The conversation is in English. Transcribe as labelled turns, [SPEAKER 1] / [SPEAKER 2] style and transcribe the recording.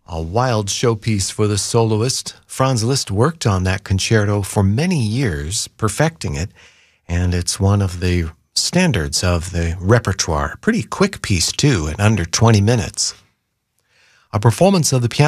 [SPEAKER 1] A wild showpiece for the soloist. Franz Liszt worked on that concerto for many years, perfecting it, and it's one of the standards of the repertoire. Pretty quick piece, too, in under 20 minutes. A performance of the piano